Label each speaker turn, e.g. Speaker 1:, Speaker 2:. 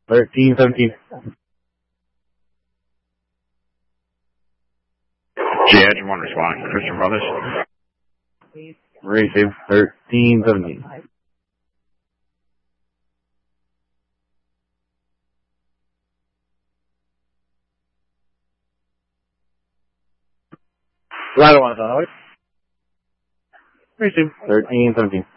Speaker 1: 1317.
Speaker 2: J. 1 responding. Christian Brothers.
Speaker 1: Receive 1317. Ladder 1 is on. Receive 1317.